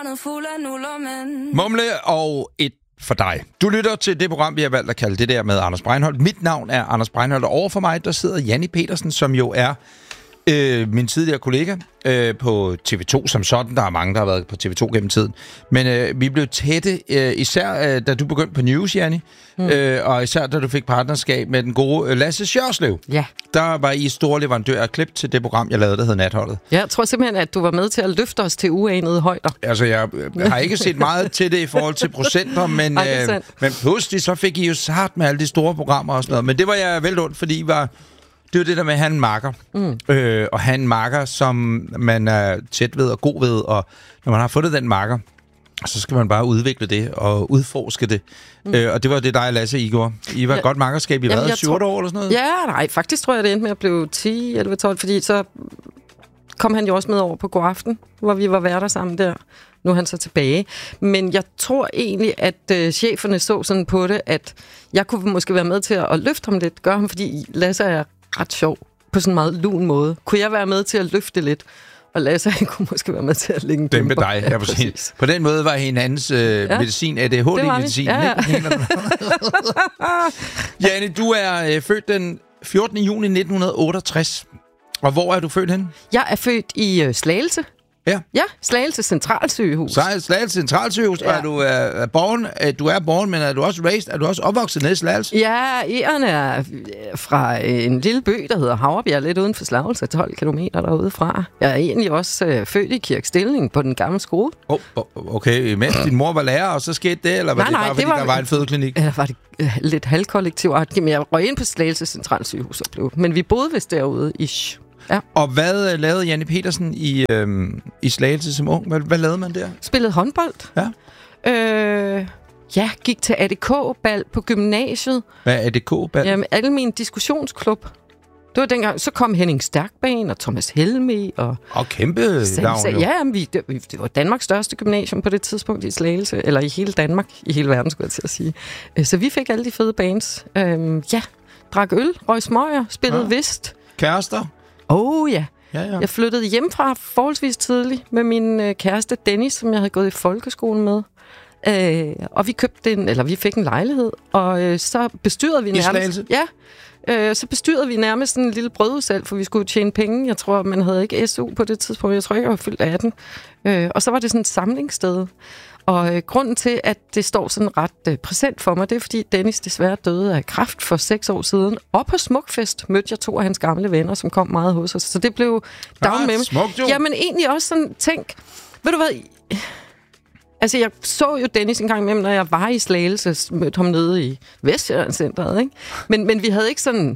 Mumle og et for dig. Du lytter til det program, vi har valgt at kalde det der med Anders Breinholt. Mit navn er Anders Breinholt, og over for mig, der sidder Janni Petersen, som jo er min tidligere kollega på TV2 som sådan. Der er mange, der har været på TV2 gennem tiden. Men vi blev tætte, især da du begyndte på News, Janni, og især da du fik partnerskab med den gode Lasse Sjørslev. Ja. Der var I store leverandør af klip til det program, jeg lavede, der hed Natholdet. Jeg tror simpelthen, at du var med til at løfte os til uanede højder. Altså, jeg har ikke set meget til det i forhold til procenter, men pludselig så fik I jo sart med alle de store programmer og sådan noget. Men det var jeg vel ondt, fordi det var det der med, at han makker. Og han makker, som man er tæt ved og god ved. Og når man har fundet den makker, så skal man bare udvikle det og udforske det. Og det var det, dig og Lasse, I gjorde. I var et godt makkerskab. I var 7 år eller sådan noget? Ja, nej. Faktisk tror jeg, det endte med at blive 10, 11, 12. Fordi så kom han jo også med over på Godaften, hvor vi var værter sammen der. Nu er han så tilbage. Men jeg tror egentlig, at cheferne så sådan på det, at jeg kunne måske være med til at løfte ham lidt. Gøre ham, fordi Lasse er ret sjov på sådan en meget lun måde. Kunne jeg være med til at løfte lidt? Og Lasse kunne måske være med til at lægge en dæmper. Dem med dig, ja, præcis. På den måde var hinandens medicin, ADHD-medicin. Ja. Janni, du er født den 14. juni 1968. Og hvor er du født henne? Jeg er født i Slagelse. Ja, Slagelse Centralsygehus. Slagelse Centralsygehus, ja. Og du er born, men er du også raised? Er du også opvokset nede i Slagelse? Ja, Eren er fra en lille by, der hedder Havrebjerg, lidt uden for Slagelse, 12 kilometer derude fra. Jeg er egentlig også født i Kirk Stilling på den gamle skole. Okay, mens din mor var lærer, og så skete det, eller var det bare, fordi der var en fødeklinik? Eller var det lidt halvkollektivt? Men jeg røg ind på Slagelse Centralsygehus og blev. Men vi boede vist derude, ish. Ja. Og hvad lavede Janni Petersen i Slagelse som ung? Hvad lavede man der? Spillede håndbold. Ja. Gik til ADK-bal på gymnasiet. Hvad er ADK-bal? Jamen, Almen Diskussionsklub. Det var dengang, så kom Henning Stærkban og Thomas Helmi og kæmpe navn. Ja, det var Danmarks største gymnasium på det tidspunkt i Slagelse, eller i hele Danmark, i hele verden, skulle jeg til at sige. Så vi fik alle de fede bands. Drak øl, røg smøger, spillede vist. Kærester? Ja. Jeg flyttede hjemmefra forholdsvis tidligt med min kæreste Dennis, som jeg havde gået i folkeskolen med. Og vi fik en lejlighed, og så bestyrede vi nærmest... Så bestyrede vi nærmest en lille brødudsalg, for vi skulle tjene penge. Jeg tror, man havde ikke SU på det tidspunkt. Jeg tror ikke, jeg var fyldt 18. Og så var det sådan et samlingssted. Og grunden til, at det står sådan ret præsent for mig, det er, fordi Dennis desværre døde af kræft for 6 år siden. Og på Smukfest mødte jeg 2 af hans gamle venner, som kom meget hos os. Så det blev down med mig. Jamen egentlig også sådan, tænk, ved du hvad... Altså, jeg så jo Dennis en gang imellem, når jeg var i Slagelse, mødte ham nede i Vestjyllandscenteret, ikke? Men vi havde ikke sådan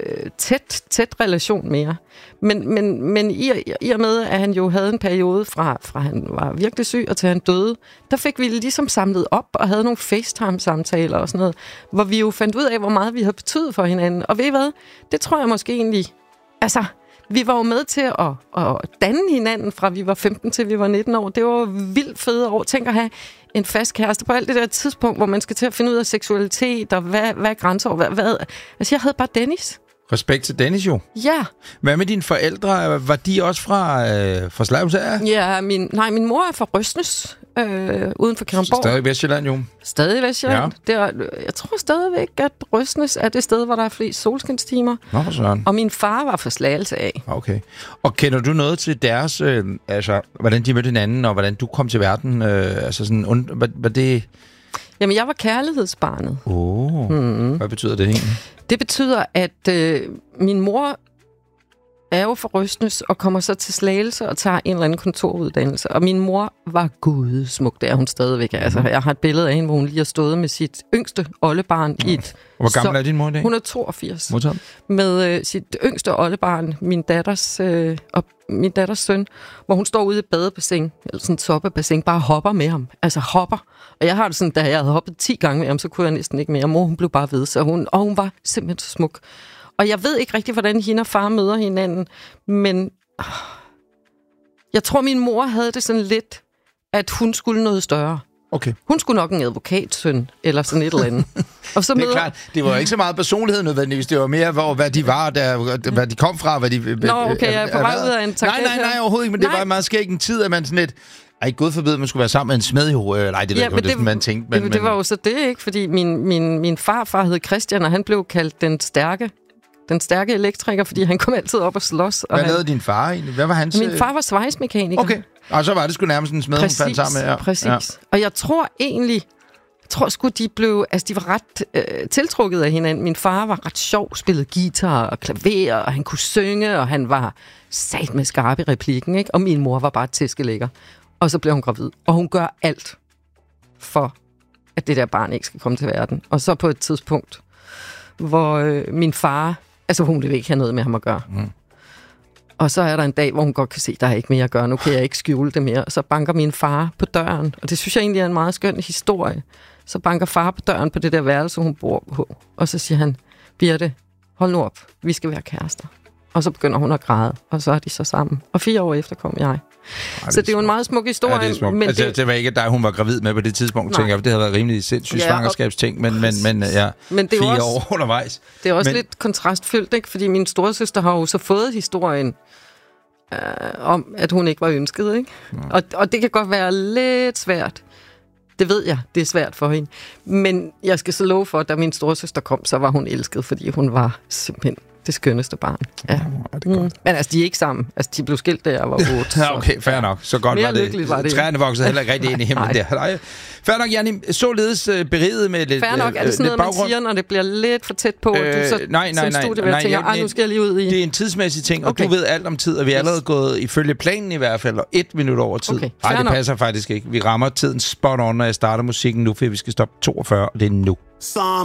tæt relation mere. Men i og med, at han jo havde en periode fra han var virkelig syg og til han døde, der fik vi ligesom samlet op og havde nogle FaceTime-samtaler og sådan noget, hvor vi jo fandt ud af, hvor meget vi havde betydet for hinanden. Og ved I hvad? Det tror jeg måske egentlig... Altså... Vi var jo med til at danne hinanden, fra vi var 15 til vi var 19 år. Det var vildt fede år. Tænk at have en fast kæreste på alt det der tidspunkt, hvor man skal til at finde ud af seksualitet, og hvad er grænser over hvad. Altså, jeg havde bare Dennis. Respekt til Dennis jo. Ja. Hvad med dine forældre? Var de også fra Slagelse? Ja, min mor er fra Røsnes, uden for Kalundborg. Stadig Vestjylland jo. Stadig Vestjylland. Ja. Jeg tror stadigvæk, at Røsnes er det sted, hvor der er flest solskinstimer. Nå, sådan. Og min far var fra Slagelse af. Okay. Og kender du noget til deres, hvordan de mødte hinanden, og hvordan du kom til verden? Var det... Jamen, jeg var kærlighedsbarnet. Hvad betyder det egentlig? Det betyder, at min mor er jo fra Røsnes og kommer så til Slagelse og tager en eller anden kontoruddannelse. Og min mor var gudsmuk, det er hun stadigvæk. Altså, jeg har et billede af hende, hvor hun lige har stået med sit yngste oldebarn i et... Hvor gammel er din mor i dag? Hun er 82. Modtaget. Med sit yngste oldebarn, min datters søn, hvor hun står ude i et badebassin, eller sådan et soppebassin, bare hopper med ham. Altså hopper. Og jeg har det sådan, da jeg havde hoppet 10 gange med ham, så kunne jeg næsten ikke mere. Mor, hun blev bare ved, så hun var simpelthen så smuk. Og jeg ved ikke rigtig, hvordan hende og far møder hinanden, men jeg tror, min mor havde det sådan lidt, at hun skulle noget større. Okay. Hun skulle nok en advokatsøn, eller sådan et eller andet. Og så det er klart, det var ikke så meget personlighed nødvendigvis, det var mere, hvad de var, hvad de kom fra, hvad de... Nå, okay, jeg er på vej ud af en tangent. Nej, overhovedet ikke, men det var meget skægt en tid, at man sådan lidt... Ej, gud forbyde, at man skulle være sammen med en smed, jo. Nej, det ved ikke, det sådan, man tænkte. Men det var jo så det, ikke? Fordi min farfar hed Christian, og han blev kaldt den stærke elektriker, fordi han kom altid op og slås. Hvad lavede din far egentlig? Hvad var hans... Min far var svejsmekaniker. Okay, og så var det sgu nærmest en smed, hun fandt sammen med. Ja. Præcis. Ja. Og jeg tror sgu, de var ret tiltrukket af hinanden. Min far var ret sjov, spillede guitar og klaver, og han kunne synge, og han var sat med skarp i replikken, ikke? Og min mor var bare tæskelækker. Og så blev hun gravid. Og hun gør alt for, at det der barn ikke skal komme til verden. Og så på et tidspunkt, hvor min far... Altså, hun vil ikke have noget med ham at gøre. Mm. Og så er der en dag, hvor hun godt kan se, at der er ikke mere at gøre. Nu kan jeg ikke skjule det mere. Og så banker min far på døren. Og det synes jeg egentlig er en meget skøn historie. Så banker far på døren på det der værelse, hun bor på. Og så siger han, Birte, hold nu op. Vi skal være kærester. Og så begynder hun at græde. Og så er de så sammen. Og 4 år efter kom jeg. Så det er jo en meget smuk historie. Ja, det er smukt. Men det var ikke dig, hun var gravid med på det tidspunkt, tænker jeg. Det havde været rimelig sindssygt svangerskabsting, men det 4 år undervejs. Det er også lidt kontrastfyldt, ikke? Fordi min storesøster har jo så fået historien om, at hun ikke var ønsket, ikke? Ja. Og det kan godt være lidt svært. Det ved jeg, det er svært for hende. Men jeg skal så love for, at da min storesøster kom, så var hun elsket, fordi hun var simpelthen det skønneste barn. Ja. Men altså, de er ikke sammen. Altså, de blev skilt, da jeg var 8. Ja, okay, fair nok. Så godt var det. Træerne voksede heller ikke rigtig ind i himlen der. Nej. Fair nok, Janni, således beriget med lidt fair nok, er det sådan noget, man siger, når det bliver lidt for tæt på, du så som studievært tænker, nu skal jeg lige ud i... Det er en tidsmæssig ting, og du ved alt om tid, og vi er allerede gået ifølge planen i hvert fald, og 1 minut over tid. Okay, nej, det passer faktisk ikke. Vi rammer tiden spot on, når jeg starter musikken nu, for vi skal stoppe 42, og det er nu.